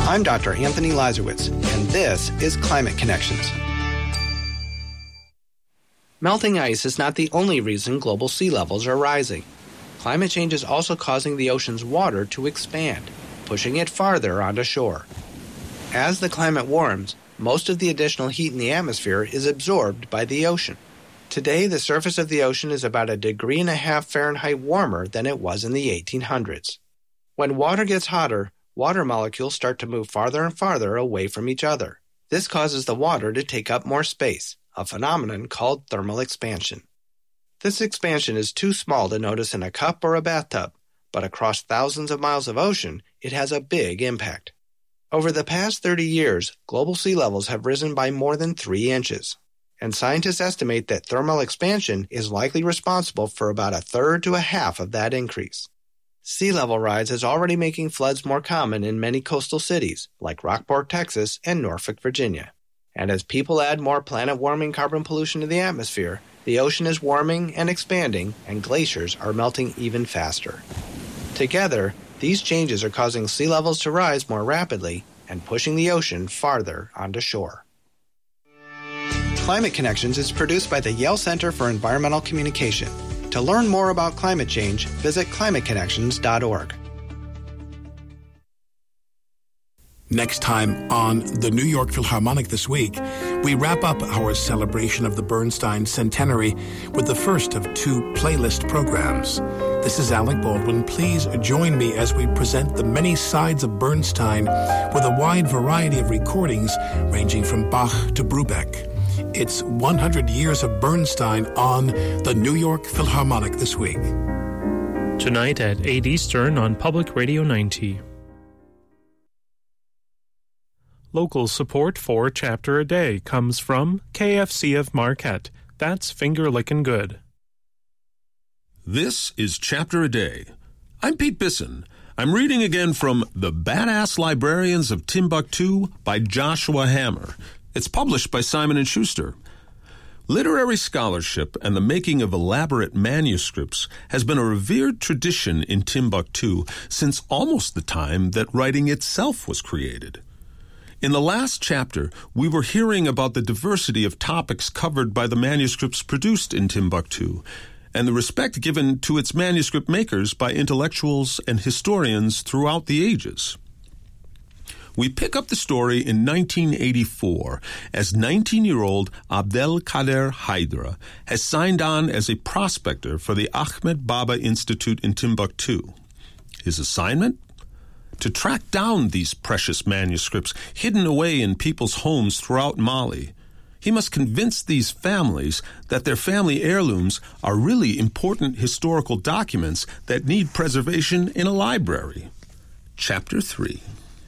I'm Dr. Anthony Lazarowitz, and this is Climate Connections. Melting ice is not the only reason global sea levels are rising. Climate change is also causing the ocean's water to expand, pushing it farther onto shore. As the climate warms, most of the additional heat in the atmosphere is absorbed by the ocean. Today, the surface of the ocean is about 1.5 degrees Fahrenheit warmer than it was in the 1800s. When water gets hotter, water molecules start to move farther and farther away from each other. This causes the water to take up more space, a phenomenon called thermal expansion. This expansion is too small to notice in a cup or a bathtub, but across thousands of miles of ocean, it has a big impact. Over the past 30 years, global sea levels have risen by more than 3 inches, and scientists estimate that thermal expansion is likely responsible for about 1/3 to 1/2 of that increase. Sea level rise is already making floods more common in many coastal cities, like Rockport, Texas, and Norfolk, Virginia. And as people add more planet-warming carbon pollution to the atmosphere, the ocean is warming and expanding, and glaciers are melting even faster. Together, these changes are causing sea levels to rise more rapidly and pushing the ocean farther onto shore. Climate Connections is produced by the Yale Center for Environmental Communication. To learn more about climate change, visit climateconnections.org. Next time on the New York Philharmonic This Week, we wrap up our celebration of the Bernstein Centenary with the first of 2 playlist programs. This is Alec Baldwin. Please join me as we present the many sides of Bernstein with a wide variety of recordings ranging from Bach to Brubeck. It's 100 years of Bernstein on the New York Philharmonic This Week. Tonight at 8 Eastern on Public Radio 90. Local support for Chapter a Day comes from KFC of Marquette. That's finger lickin' good. This is Chapter a Day. I'm Pete Bisson. I'm reading again from The Badass Librarians of Timbuktu by Joshua Hammer. It's published by Simon & Schuster. Literary scholarship and the making of elaborate manuscripts has been a revered tradition in Timbuktu since almost the time that writing itself was created. In the last chapter, we were hearing about the diversity of topics covered by the manuscripts produced in Timbuktu, and the respect given to its manuscript makers by intellectuals and historians throughout the ages. We pick up the story in 1984 as 19-year-old Abdelkader Haidara has signed on as a prospector for the Ahmed Baba Institute in Timbuktu. His assignment? To track down these precious manuscripts hidden away in people's homes throughout Mali. He must convince these families that their family heirlooms are really important historical documents that need preservation in a library. Chapter 3.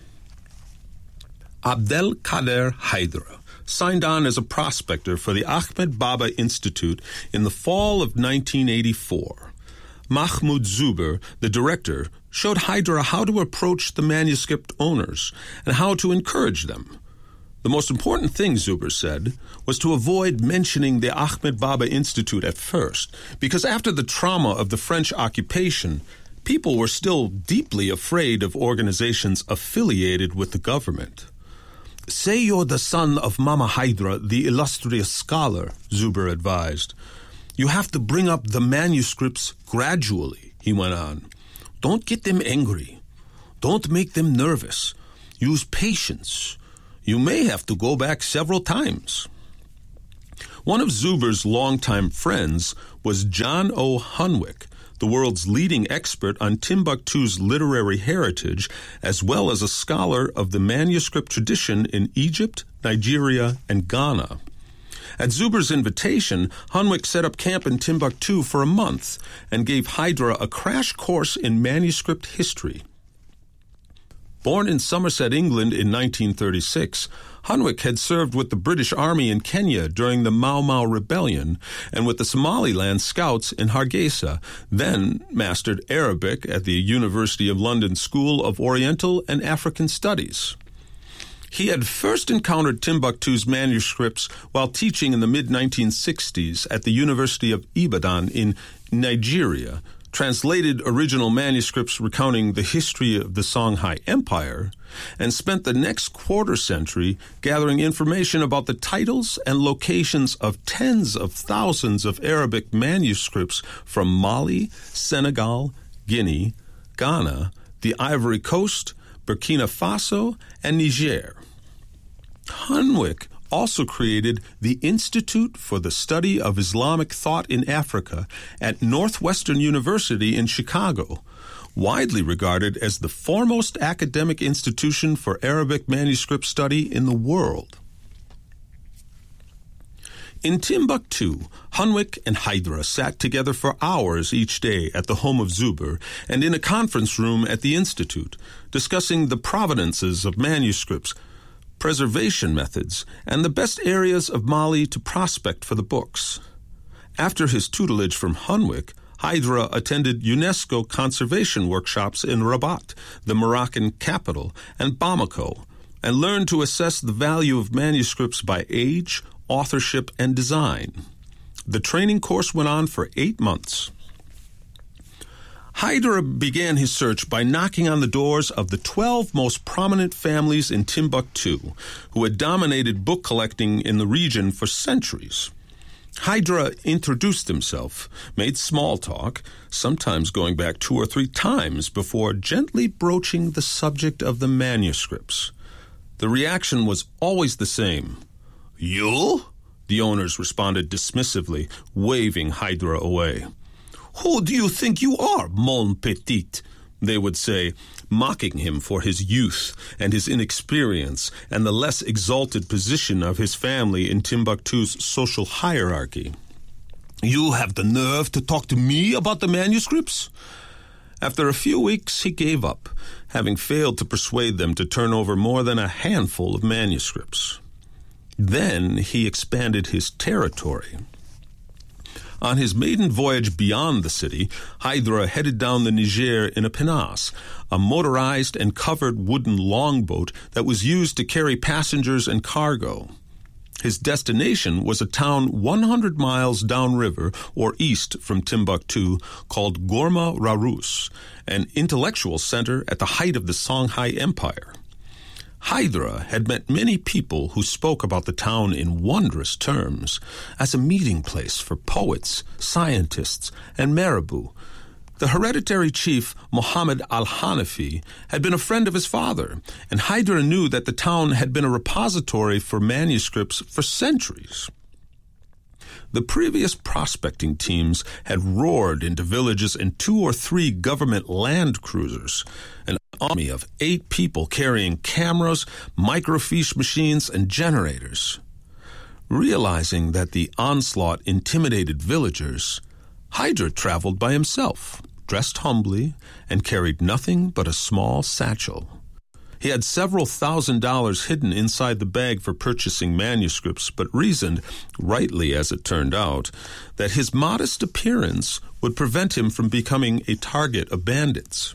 Abdelkader Haidara signed on as a prospector for the Ahmed Baba Institute in the fall of 1984. Mahmoud Zuber, the director, showed Haidara how to approach the manuscript owners and how to encourage them. The most important thing, Zuber said, was to avoid mentioning the Ahmed Baba Institute at first, because after the trauma of the French occupation, people were still deeply afraid of organizations affiliated with the government. Say you're the son of Mama Haidara, the illustrious scholar, Zuber advised. You have to bring up the manuscripts gradually, he went on. Don't get them angry. Don't make them nervous. Use patience. You may have to go back several times. One of Zuber's longtime friends was John O. Hunwick, the world's leading expert on Timbuktu's literary heritage, as well as a scholar of the manuscript tradition in Egypt, Nigeria, and Ghana. At Zuber's invitation, Hunwick set up camp in Timbuktu for a month and gave Haidara a crash course in manuscript history. Born in Somerset, England in 1936, Hunwick had served with the British Army in Kenya during the Mau Mau Rebellion and with the Somaliland Scouts in Hargeisa, then mastered Arabic at the University of London School of Oriental and African Studies. He had first encountered Timbuktu's manuscripts while teaching in the mid-1960s at the University of Ibadan in Nigeria translated original manuscripts recounting the history of the Songhai Empire, and spent the next quarter century gathering information about the titles and locations of tens of thousands of Arabic manuscripts from Mali, Senegal, Guinea, Ghana, the Ivory Coast, Burkina Faso, and Niger. Hunwick also created the Institute for the Study of Islamic Thought in Africa at Northwestern University in Chicago, widely regarded as the foremost academic institution for Arabic manuscript study in the world. In Timbuktu, Hunwick and Hydra sat together for hours each day at the home of Zuber and in a conference room at the Institute, discussing the provenances of manuscripts, preservation methods, and the best areas of Mali to prospect for the books. After his tutelage from Hunwick, Hydra attended UNESCO conservation workshops in Rabat, the Moroccan capital, and Bamako, and learned to assess the value of manuscripts by age, authorship, and design. The training course went on for 8 months. Hydra began his search by knocking on the doors of the 12 most prominent families in Timbuktu, who had dominated book collecting in the region for centuries. Hydra introduced himself, made small talk, sometimes going back 2 or 3 times before gently broaching the subject of the manuscripts. The reaction was always the same. "You?" the owners responded dismissively, waving Hydra away. "Who do you think you are, mon petit?" they would say, mocking him for his youth and his inexperience and the less exalted position of his family in Timbuktu's social hierarchy. "You have the nerve to talk to me about the manuscripts?" After a few weeks, he gave up, having failed to persuade them to turn over more than a handful of manuscripts. Then he expanded his territory. On his maiden voyage beyond the city, Hydra headed down the Niger in a pinnace, a motorized and covered wooden longboat that was used to carry passengers and cargo. His destination was a town 100 miles downriver or east from Timbuktu called Gorma Rarous, an intellectual center at the height of the Songhai Empire. Hydra had met many people who spoke about the town in wondrous terms, as a meeting place for poets, scientists, and marabout. The hereditary chief, Mohammed al-Hanafi, had been a friend of his father, and Hydra knew that the town had been a repository for manuscripts for centuries. The previous prospecting teams had roared into villages in 2 or 3 government land cruisers, an army of 8 people carrying cameras, microfiche machines, and generators. Realizing that the onslaught intimidated villagers, Hydra traveled by himself, dressed humbly, and carried nothing but a small satchel. He had several $1,000s hidden inside the bag for purchasing manuscripts, but reasoned, rightly as it turned out, that his modest appearance would prevent him from becoming a target of bandits.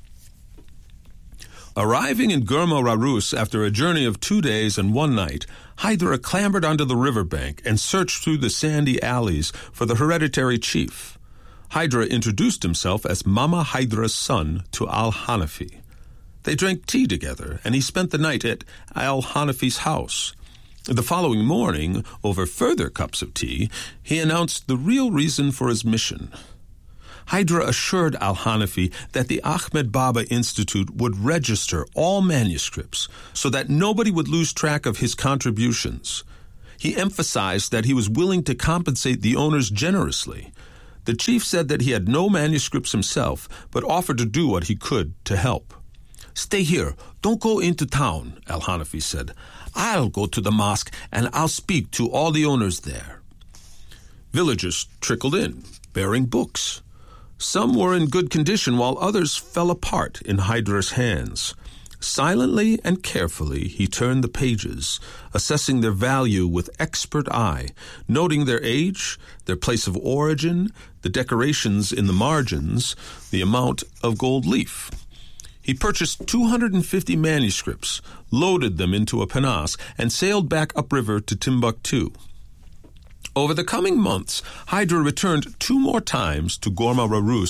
Arriving in Gorma Rarous after a journey of 2 days and 1 night, Hydra clambered onto the riverbank and searched through the sandy alleys for the hereditary chief. Hydra introduced himself as Mama Hydra's son to al-Hanafi. They drank tea together, and he spent the night at al-Hanafi's house. The following morning, over further cups of tea, he announced the real reason for his mission. Hydra assured al-Hanafi that the Ahmed Baba Institute would register all manuscripts so that nobody would lose track of his contributions. He emphasized that he was willing to compensate the owners generously. The chief said that he had no manuscripts himself, but offered to do what he could to help. "Stay here. Don't go into town," al-Hanafi said. "I'll go to the mosque and I'll speak to all the owners there." Villagers trickled in, bearing books. Some were in good condition while others fell apart in Hydra's hands. Silently and carefully he turned the pages, assessing their value with expert eye, noting their age, their place of origin, the decorations in the margins, the amount of gold leaf. He purchased 250 manuscripts, loaded them into a pinnace, and sailed back upriver to Timbuktu. Over the coming months, Hydra returned 2 more times to Gorma Rarous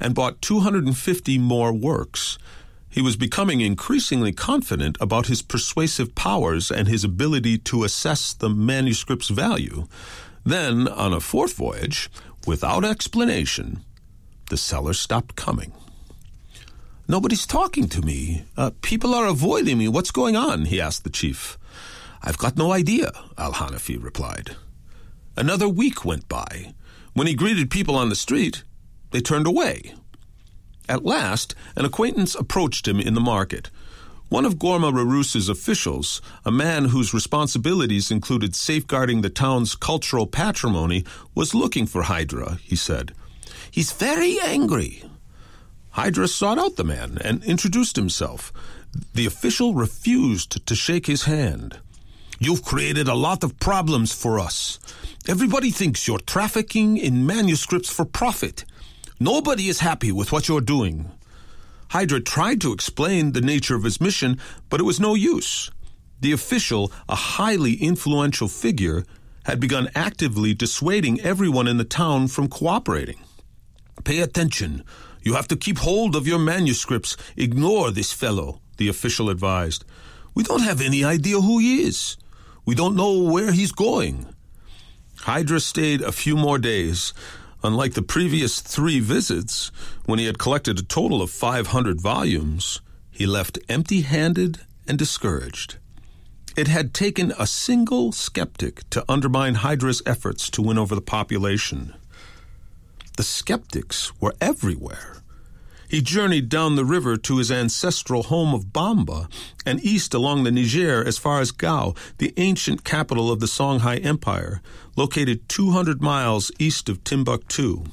and bought 250 more works. He was becoming increasingly confident about his persuasive powers and his ability to assess the manuscript's value. Then, on a fourth voyage, without explanation, the seller stopped coming. "Nobody's talking to me. People are avoiding me. What's going on?" he asked the chief. "I've got no idea," Al-Hanafi replied. Another week went by. When he greeted people on the street, they turned away. At last, an acquaintance approached him in the market. One of Ghormeh Rurus's officials, a man whose responsibilities included safeguarding the town's cultural patrimony, was looking for Hydra, he said. "He's very angry." Hydra sought out the man and introduced himself. The official refused to shake his hand. "You've created a lot of problems for us. Everybody thinks you're trafficking in manuscripts for profit. Nobody is happy with what you're doing." Hydra tried to explain the nature of his mission, but it was no use. The official, a highly influential figure, had begun actively dissuading everyone in the town from cooperating. "Pay attention. You have to keep hold of your manuscripts. Ignore this fellow," the official advised. "We don't have any idea who he is. We don't know where he's going." Hydra stayed a few more days. Unlike the previous 3 visits, when he had collected a total of 500 volumes, he left empty-handed and discouraged. It had taken a single skeptic to undermine Hydra's efforts to win over the population. The skeptics were everywhere. He journeyed down the river to his ancestral home of Bamba and east along the Niger as far as Gao, the ancient capital of the Songhai Empire, located 200 miles east of Timbuktu.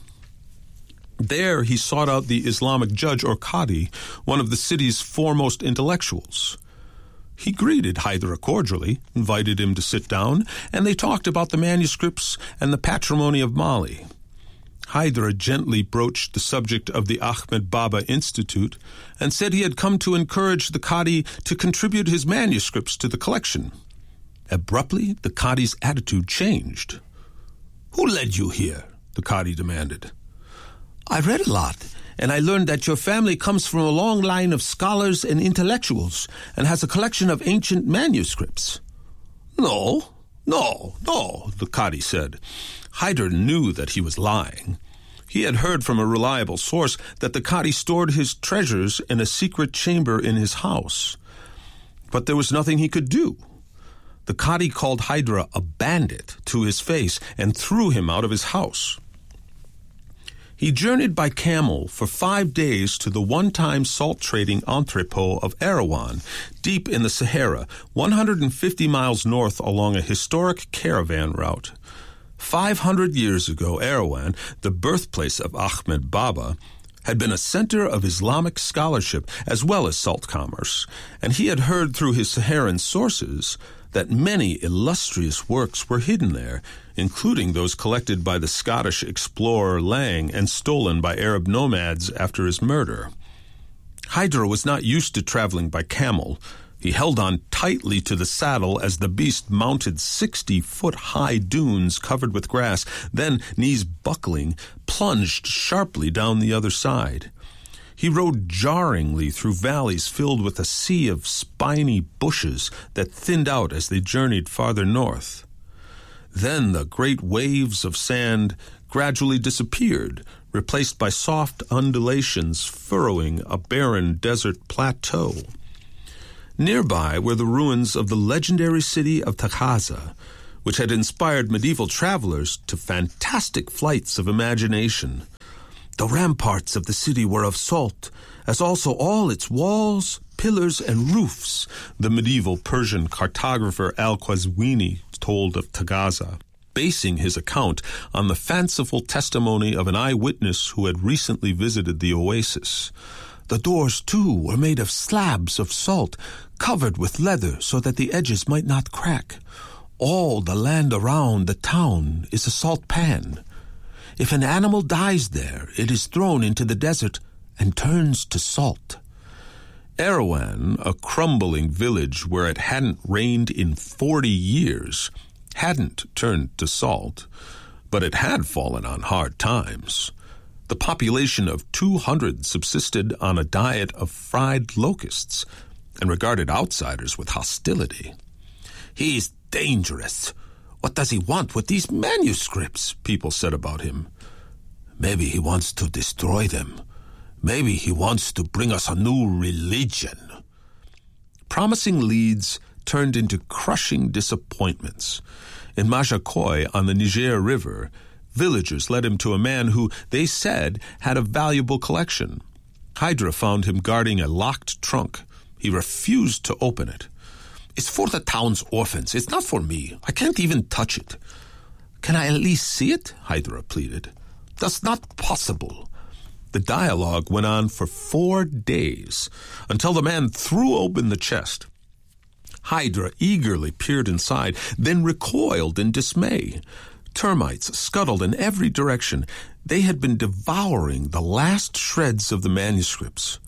There he sought out the Islamic judge or Qadi, one of the city's foremost intellectuals. He greeted Hydra cordially, invited him to sit down, and they talked about the manuscripts and the patrimony of Mali. Hydra gently broached the subject of the Ahmed Baba Institute and said he had come to encourage the Qadi to contribute his manuscripts to the collection. Abruptly, the Qadi's attitude changed. "Who led you here?" the Qadi demanded. "I read a lot, and I learned that your family comes from a long line of scholars and intellectuals and has a collection of ancient manuscripts." No, the Qadi said. Hydra knew that he was lying. He had heard from a reliable source that the Qadi stored his treasures in a secret chamber in his house. But there was nothing he could do. The Qadi called Hydra a bandit to his face and threw him out of his house. He journeyed by camel for 5 days to the one-time salt-trading entrepot of Erewhon, deep in the Sahara, 150 miles north along a historic caravan route. 500 years ago, Erewhon, the birthplace of Ahmed Baba, had been a center of Islamic scholarship as well as salt commerce, and he had heard through his Saharan sources that many illustrious works were hidden there, including those collected by the Scottish explorer Lang and stolen by Arab nomads after his murder. Hydra was not used to traveling by camel. He held on tightly to the saddle as the beast mounted 60-foot-high dunes covered with grass, then, knees buckling, plunged sharply down the other side. He rode jarringly through valleys filled with a sea of spiny bushes that thinned out as they journeyed farther north. Then the great waves of sand gradually disappeared, replaced by soft undulations furrowing a barren desert plateau. Nearby were the ruins of the legendary city of Taghaza, which had inspired medieval travelers to fantastic flights of imagination. The ramparts of the city were of salt, as also all its walls, pillars, and roofs, the medieval Persian cartographer Al-Qazwini told of Taghaza, basing his account on the fanciful testimony of an eyewitness who had recently visited the oasis. The doors, too, were made of slabs of salt, covered with leather so that the edges might not crack. All the land around the town is a salt pan. If an animal dies there, it is thrown into the desert and turns to salt. Erewhon, a crumbling village where it hadn't rained in 40 years, hadn't turned to salt, but it had fallen on hard times. The population of 200 subsisted on a diet of fried locusts and regarded outsiders with hostility. "He's dangerous. What does he want with these manuscripts?" people said about him. "Maybe he wants to destroy them. Maybe he wants to bring us a new religion." Promising leads turned into crushing disappointments. In Majakoy on the Niger River, villagers led him to a man who, they said, had a valuable collection. Hydra found him guarding a locked trunk. He refused to open it. "It's for the town's orphans. It's not for me. I can't even touch it." "Can I at least see it?" Hydra pleaded. "That's not possible." The dialogue went on for 4 days, until the man threw open the chest. Hydra eagerly peered inside, then recoiled in dismay. Termites scuttled in every direction. They had been devouring the last shreds of the manuscripts.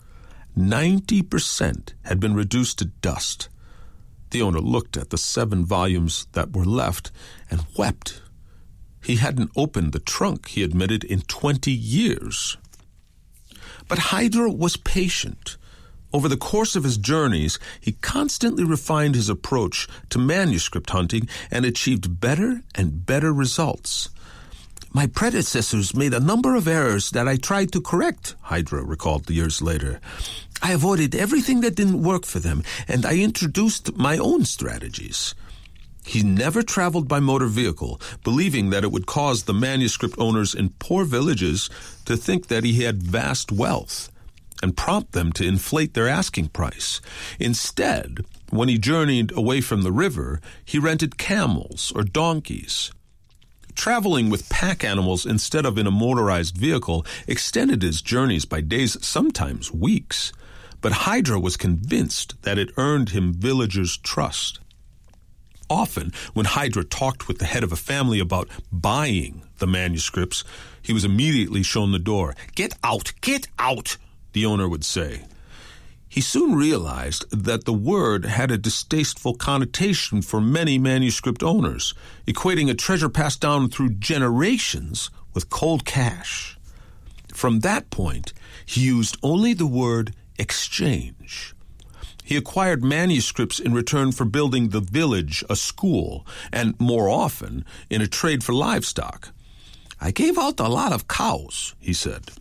90% had been reduced to dust. The owner looked at the 7 volumes that were left and wept. He hadn't opened the trunk, he admitted, in 20 years. But Hydra was patient. Over the course of his journeys, he constantly refined his approach to manuscript hunting and achieved better and better results. "My predecessors made a number of errors that I tried to correct," Hydra recalled years later. "I avoided everything that didn't work for them, and I introduced my own strategies." He never traveled by motor vehicle, believing that it would cause the manuscript owners in poor villages to think that he had vast wealth and prompt them to inflate their asking price. Instead, when he journeyed away from the river, he rented camels or donkeys. Traveling with pack animals instead of in a motorized vehicle extended his journeys by days, sometimes weeks. But Hydra was convinced that it earned him villagers' trust. Often, when Hydra talked with the head of a family about buying the manuscripts, he was immediately shown the door. "Get out! Get out!" the owner would say. He soon realized that the word had a distasteful connotation for many manuscript owners, equating a treasure passed down through generations with cold cash. From that point, he used only the word exchange. He acquired manuscripts in return for building the village a school, and more often, in a trade for livestock. "I gave out a lot of cows," he said.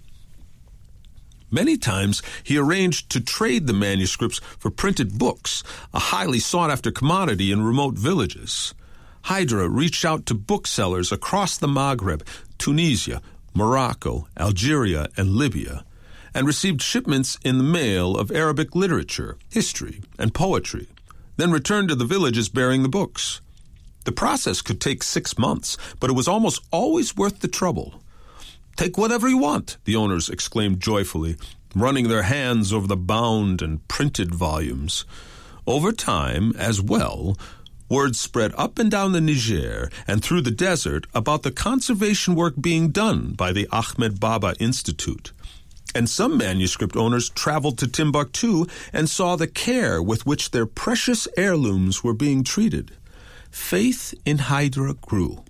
Many times, he arranged to trade the manuscripts for printed books, a highly sought-after commodity in remote villages. Hydra reached out to booksellers across the Maghreb, Tunisia, Morocco, Algeria, and Libya, and received shipments in the mail of Arabic literature, history, and poetry, then returned to the villages bearing the books. The process could take 6 months, but it was almost always worth the trouble. "Take whatever you want," the owners exclaimed joyfully, running their hands over the bound and printed volumes. Over time, as well, word spread up and down the Niger and through the desert about the conservation work being done by the Ahmed Baba Institute. And some manuscript owners traveled to Timbuktu and saw the care with which their precious heirlooms were being treated. Faith in Hydra grew.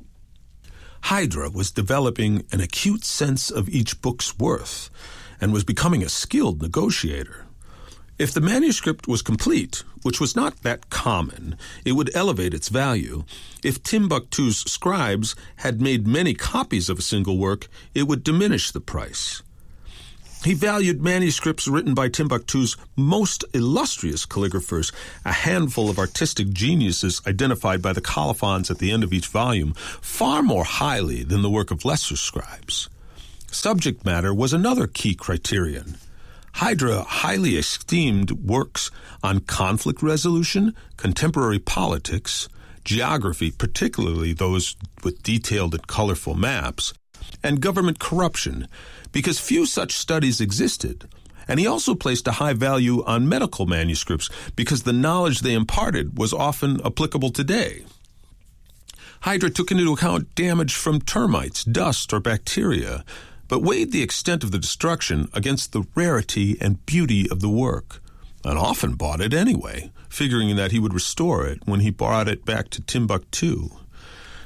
Hydra was developing an acute sense of each book's worth and was becoming a skilled negotiator. If the manuscript was complete, which was not that common, it would elevate its value. If Timbuktu's scribes had made many copies of a single work, it would diminish the price. He valued manuscripts written by Timbuktu's most illustrious calligraphers, a handful of artistic geniuses identified by the colophons at the end of each volume, far more highly than the work of lesser scribes. Subject matter was another key criterion. Hydra highly esteemed works on conflict resolution, contemporary politics, geography, particularly those with detailed and colorful maps, and government corruption, because few such studies existed. And he also placed a high value on medical manuscripts because the knowledge they imparted was often applicable today. Hydra took into account damage from termites, dust, or bacteria, but weighed the extent of the destruction against the rarity and beauty of the work, and often bought it anyway, figuring that he would restore it when he brought it back to Timbuktu.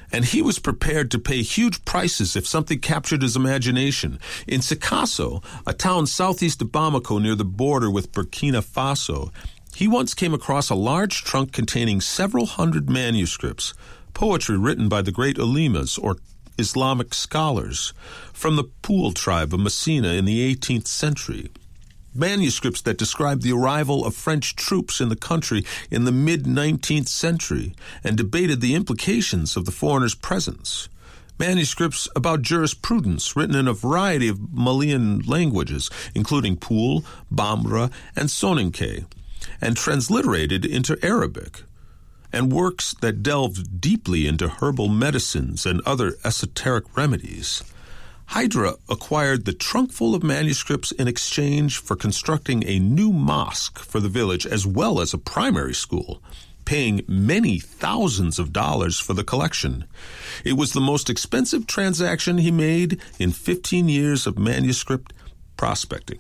and he was prepared to pay huge prices if something captured his imagination. In Sikasso, a town southeast of Bamako near the border with Burkina Faso, he once came across a large trunk containing several hundred manuscripts, poetry written by the great ulemas, or Islamic scholars, from the Pool tribe of Messina in the 18th century. Manuscripts that describe the arrival of French troops in the country in the mid-19th century and debated the implications of the foreigners' presence. Manuscripts about jurisprudence written in a variety of Malian languages, including Pool, Bambara, and Soninke, and transliterated into Arabic. And works that delved deeply into herbal medicines and other esoteric remedies. Hydra acquired the trunkful of manuscripts in exchange for constructing a new mosque for the village as well as a primary school, paying many thousands of dollars for the collection. It was the most expensive transaction he made in 15 years of manuscript prospecting.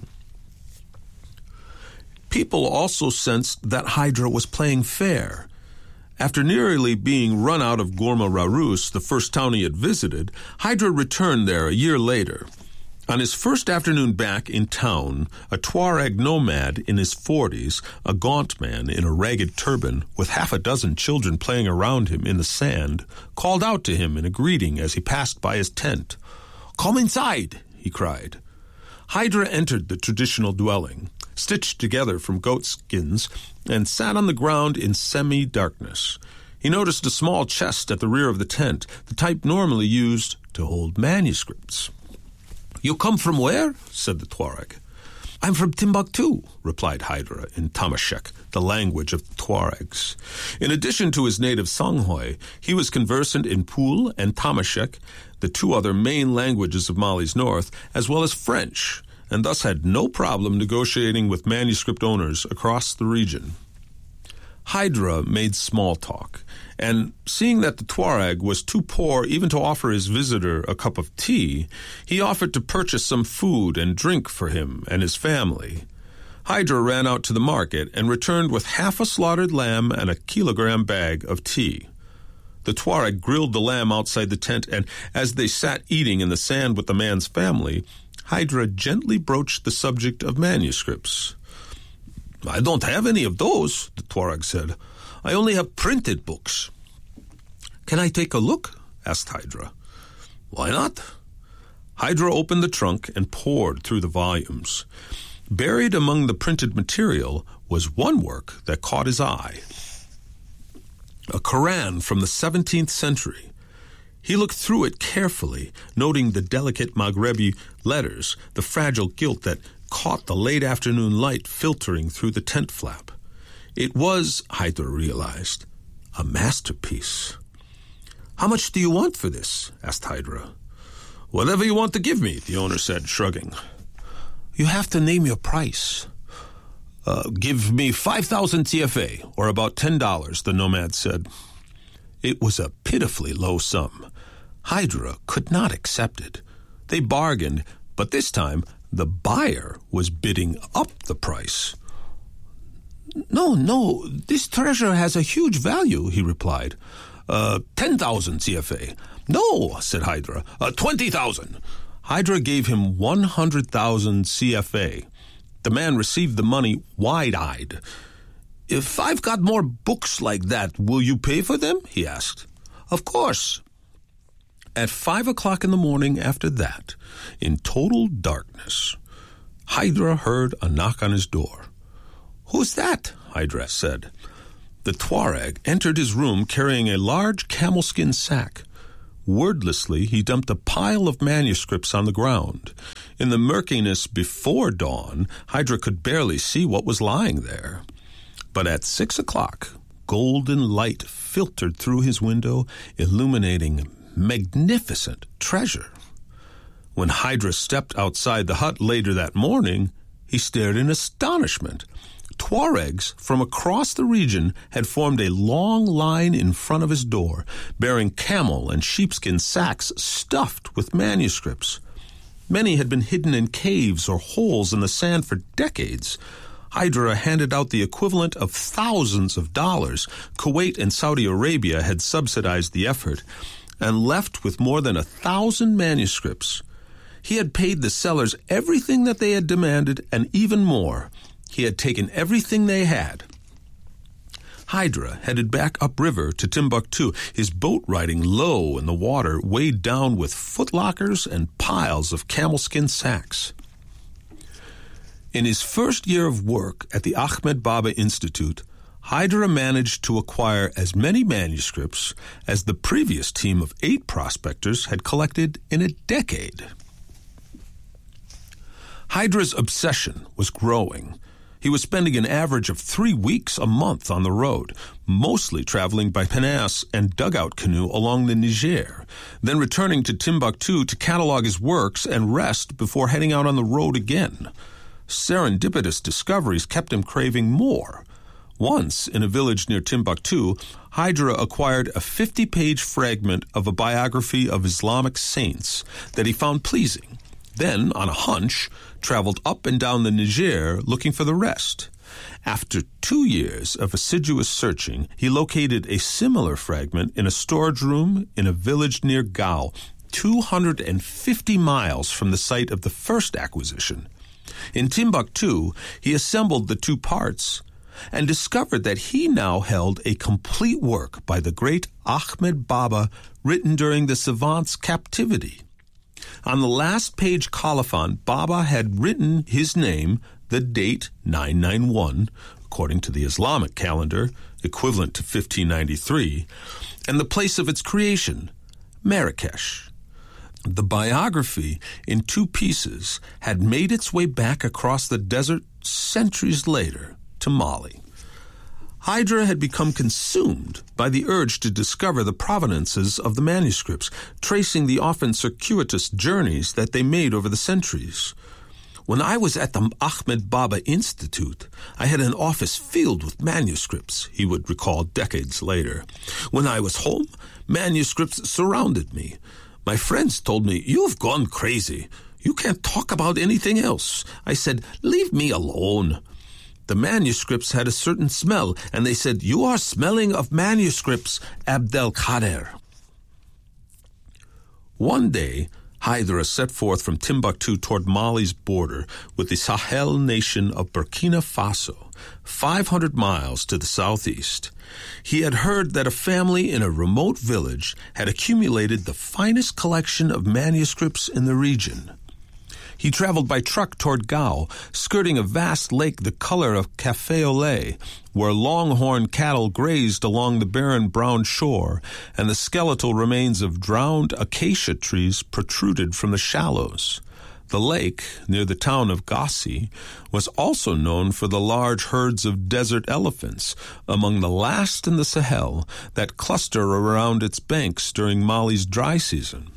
People also sensed that Hydra was playing fair. After nearly being run out of Gourma Rarous, the first town he had visited, Hydra returned there a year later. On his first afternoon back in town, a Tuareg nomad in his 40s, a gaunt man in a ragged turban with half a dozen children playing around him in the sand, called out to him in a greeting as he passed by his tent. "Come inside," he cried. Hydra entered the traditional dwelling, stitched together from goat skins, and sat on the ground in semi-darkness. He noticed a small chest at the rear of the tent, the type normally used to hold manuscripts. "You come from where?" said the Tuareg. "I'm from Timbuktu," replied Hydra in Tamashek, the language of the Tuaregs. In addition to his native Songhoy, he was conversant in Pool and Tamashek, the two other main languages of Mali's north, as well as French, and thus had no problem negotiating with manuscript owners across the region. Hydra made small talk, and seeing that the Tuareg was too poor even to offer his visitor a cup of tea, he offered to purchase some food and drink for him and his family. Hydra ran out to the market and returned with half a slaughtered lamb and a kilogram bag of tea. The Tuareg grilled the lamb outside the tent, and as they sat eating in the sand with the man's family, Hydra gently broached the subject of manuscripts. "I don't have any of those," the Tuareg said. "I only have printed books." "Can I take a look?" asked Hydra. "Why not?" Hydra opened the trunk and pored through the volumes. Buried among the printed material was one work that caught his eye. A Quran from the 17th century. He looked through it carefully, noting the delicate Maghrebi letters, the fragile gilt that caught the late afternoon light filtering through the tent flap. It was, Hydra realized, a masterpiece. "How much do you want for this?" asked Hydra. "Whatever you want to give me," the owner said, shrugging. "You have to name your price." "Give me 5,000 TFA, or about $10, the nomad said. It was a pitifully low sum. Hydra could not accept it. They bargained, but this time the buyer was bidding up the price. No, this treasure has a huge value," he replied. 10,000 CFA. "No," said Hydra, 20,000. Hydra gave him 100,000 CFA. The man received the money wide-eyed. "If I've got more books like that, will you pay for them?" he asked. "Of course." At 5 o'clock in the morning after that, in total darkness, Hydra heard a knock on his door. "Who's that?" Hydra said. The Tuareg entered his room carrying a large camel-skin sack. Wordlessly, he dumped a pile of manuscripts on the ground. In the murkiness before dawn, Hydra could barely see what was lying there. But at 6 o'clock, golden light filtered through his window, illuminating magnificent treasure. When Hydra stepped outside the hut later that morning, he stared in astonishment. Tuaregs from across the region had formed a long line in front of his door, bearing camel and sheepskin sacks stuffed with manuscripts. Many had been hidden in caves or holes in the sand for decades. Hydra handed out the equivalent of thousands of dollars. Kuwait and Saudi Arabia had subsidized the effort. and left with more than 1,000 manuscripts. He had paid the sellers everything that they had demanded and even more. He had taken everything they had. Hydra headed back upriver to Timbuktu, his boat riding low in the water, weighed down with footlockers and piles of camel-skin sacks. In his first year of work at the Ahmed Baba Institute, Hydra managed to acquire as many manuscripts as the previous team of 8 prospectors had collected in a decade. Hydra's obsession was growing. He was spending an average of 3 weeks a month on the road, mostly traveling by pinnace and dugout canoe along the Niger, then returning to Timbuktu to catalog his works and rest before heading out on the road again. Serendipitous discoveries kept him craving more. Once, in a village near Timbuktu, Hydra acquired a 50-page fragment of a biography of Islamic saints that he found pleasing. Then, on a hunch, traveled up and down the Niger looking for the rest. After 2 years of assiduous searching, he located a similar fragment in a storage room in a village near Gao, 250 miles from the site of the first acquisition. In Timbuktu, he assembled the 2 parts and discovered that he now held a complete work by the great Ahmed Baba written during the savant's captivity. On the last page colophon, Baba had written his name, the date 991, according to the Islamic calendar, equivalent to 1593, and the place of its creation, Marrakesh. The biography, in 2 pieces, had made its way back across the desert centuries later to Mali. Hydra had become consumed by the urge to discover the provenances of the manuscripts, tracing the often circuitous journeys that they made over the centuries. When I was at the Ahmed Baba Institute, I had an office filled with manuscripts, he would recall decades later. When I was home, manuscripts surrounded me. My friends told me, "You've gone crazy. You can't talk about anything else." I said, "Leave me alone." The manuscripts had a certain smell, and they said, "You are smelling of manuscripts, Abdelkader." One day, Hydra set forth from Timbuktu toward Mali's border with the Sahel nation of Burkina Faso, 500 miles to the southeast. He had heard that a family in a remote village had accumulated the finest collection of manuscripts in the region. He traveled by truck toward Gao, skirting a vast lake the color of café au lait, where longhorn cattle grazed along the barren brown shore, and the skeletal remains of drowned acacia trees protruded from the shallows. The lake, near the town of Gassi, was also known for the large herds of desert elephants, among the last in the Sahel, that cluster around its banks during Mali's dry season.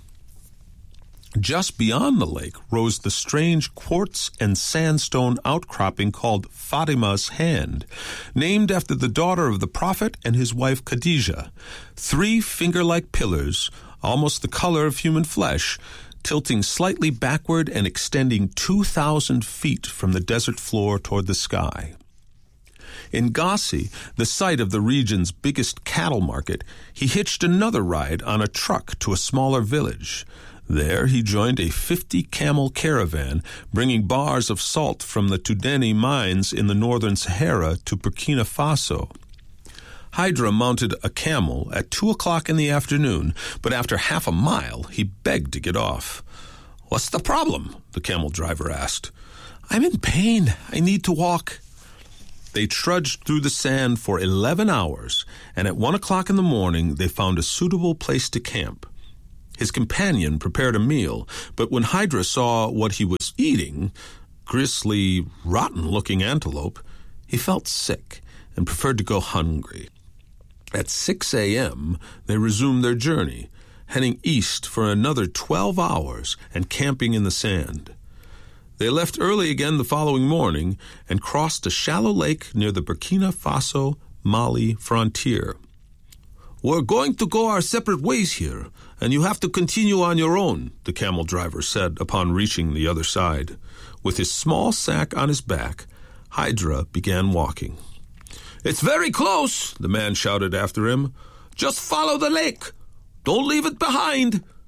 Just beyond the lake rose the strange quartz and sandstone outcropping called Fatima's Hand, named after the daughter of the Prophet and his wife Khadijah. 3 finger-like pillars, almost the color of human flesh, tilting slightly backward and extending 2,000 feet from the desert floor toward the sky. In Gassi, the site of the region's biggest cattle market, he hitched another ride on a truck to a smaller village. There he joined a 50-camel caravan, bringing bars of salt from the Tudeni mines in the northern Sahara to Burkina Faso. Hydra mounted a camel at 2 o'clock in the afternoon, but after half a mile he begged to get off. "What's the problem?" the camel driver asked. "I'm in pain. I need to walk." They trudged through the sand for 11 hours, and at 1 o'clock in the morning they found a suitable place to camp. His companion prepared a meal, but when Hydra saw what he was eating, grisly, rotten-looking antelope, he felt sick and preferred to go hungry. At 6 a.m., they resumed their journey, heading east for another 12 hours and camping in the sand. They left early again the following morning and crossed a shallow lake near the Burkina Faso-Mali frontier. "We're going to go our separate ways here, and you have to continue on your own," the camel driver said upon reaching the other side. With his small sack on his back, Hydra began walking. "It's very close," the man shouted after him. "Just follow the lake. Don't leave it behind.